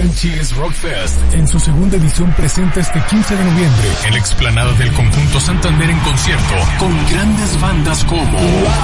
Sánchez Rock Fest en su segunda edición presenta este 15 de noviembre en la explanada del Conjunto Santander en concierto con grandes bandas como